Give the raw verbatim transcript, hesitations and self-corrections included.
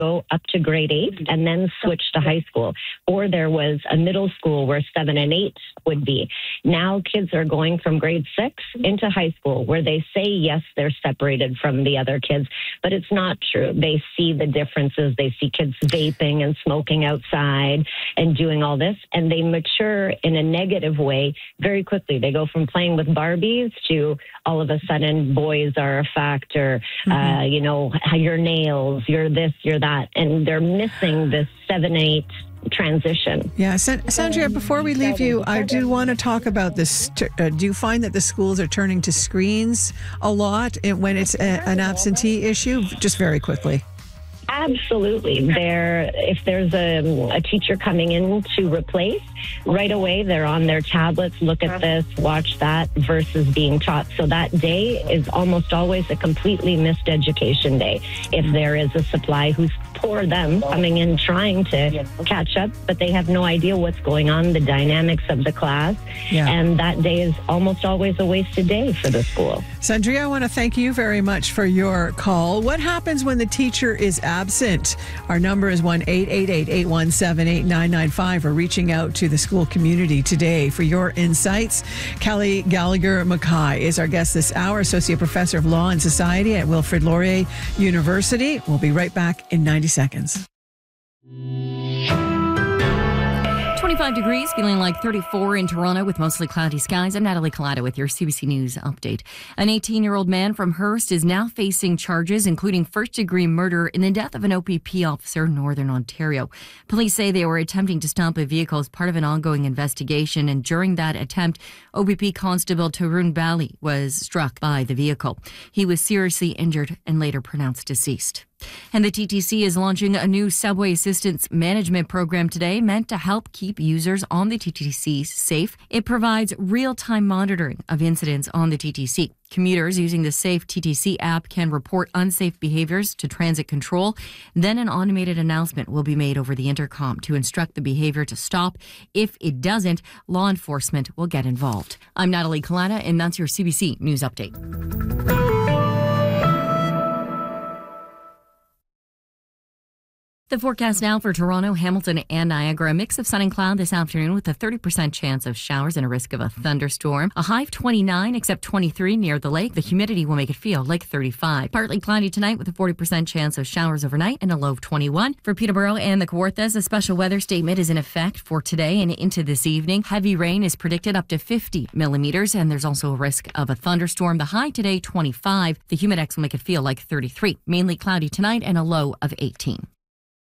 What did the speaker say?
go up to grade eight and then switch to high school. Or there was a middle school where seven and eight would be. Now kids are going from grade six into high school where they say, yes, they're separated from the other kids, but it's not true. They see the differences. They see kids vaping and smoking outside and doing all this, and they mature in a negative way very quickly. They go from playing with Barbies to all of a sudden boys are a factor, mm-hmm. uh, you know, your nails, you're this, you're that. And they're missing this seven eight transition. Yeah, Sandra, before we leave you, I do want to talk about this. Uh, do you find that the schools are turning to screens a lot when it's a, an absentee issue? Just very quickly. Absolutely. There, if there's a, a teacher coming in to replace, right away they're on their tablets, look at this, watch that, versus being taught. So that day is almost always a completely missed education day. If there is a supply who's poor them coming in trying to catch up, but they have no idea what's going on, the dynamics of the class. Yeah. And that day is almost always a wasted day for the school. Sandria, I want to thank you very much for your call. What happens when the teacher is absent? Our number is one eight eight eight, eight one seven, eight nine nine five. We're reaching out to the school community today for your insights. Kelly Gallagher Mackay is our guest this hour, Associate Professor of Law and Society at Wilfrid Laurier University. We'll be right back in ninety seconds. twenty-five degrees, feeling like thirty-four in Toronto with mostly cloudy skies. I'm Natalie Collada with your C B C News update. An eighteen-year-old man from Hearst is now facing charges, including first-degree murder in the death of an O P P officer in Northern Ontario. Police say they were attempting to stop a vehicle as part of an ongoing investigation, and during that attempt, O P P Constable Tarun Bali was struck by the vehicle. He was seriously injured and later pronounced deceased. And the T T C is launching a new subway assistance management program today meant to help keep users on the T T C safe. It provides real-time monitoring of incidents on the T T C. Commuters using the Safe T T C app can report unsafe behaviors to transit control. Then an automated announcement will be made over the intercom to instruct the behavior to stop. If it doesn't, law enforcement will get involved. I'm Natalie Collada, and that's your C B C News Update. The forecast now for Toronto, Hamilton, and Niagara. A mix of sun and cloud this afternoon with a thirty percent chance of showers and a risk of a thunderstorm. A high of twenty-nine, except twenty-three near the lake. The humidity will make it feel like thirty-five. Partly cloudy tonight with a forty percent chance of showers overnight and a low of twenty-one. For Peterborough and the Kawarthas, a special weather statement is in effect for today and into this evening. Heavy rain is predicted up to fifty millimeters, and there's also a risk of a thunderstorm. The high today, twenty-five. The humidex will make it feel like thirty-three. Mainly cloudy tonight and a low of eighteen.